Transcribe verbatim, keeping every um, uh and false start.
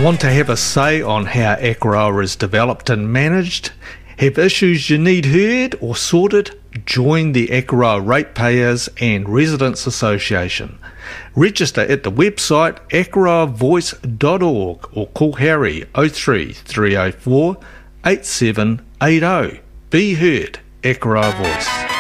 Want to have a say on how Akaroa is developed and managed? Have issues you need heard or sorted? Join the Akaroa Ratepayers and Residents Association. Register at the website akaroa voice dot org or call Harry oh three, three oh four, eight seven eight oh. Be heard, Akaroa Voice.